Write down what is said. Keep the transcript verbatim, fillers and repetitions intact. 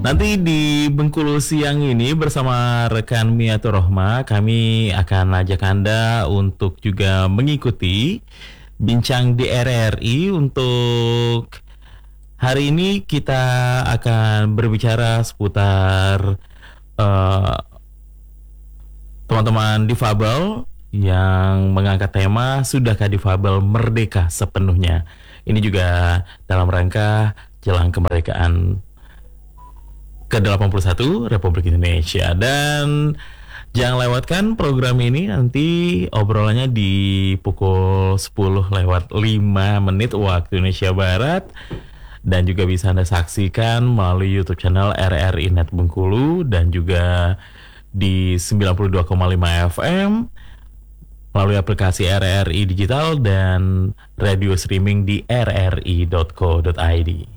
Nanti di Bengkulu siang ini bersama rekan Miatur Rohma, kami akan ajak Anda untuk juga mengikuti Bincang di R R I. Untuk hari ini kita akan berbicara seputar uh, teman-teman difabel yang mengangkat tema Sudahkah Difabel Merdeka Sepenuhnya. Ini juga dalam rangka jelang kemerdekaan ke delapan puluh satu Republik Indonesia. Dan jangan lewatkan program ini, nanti obrolannya di pukul sepuluh lewat lima menit waktu Indonesia Barat. Dan juga bisa Anda saksikan melalui YouTube channel R R I Net Bengkulu dan juga di sembilan puluh dua koma lima F M melalui aplikasi R R I Digital dan radio streaming di r r i dot co dot i d.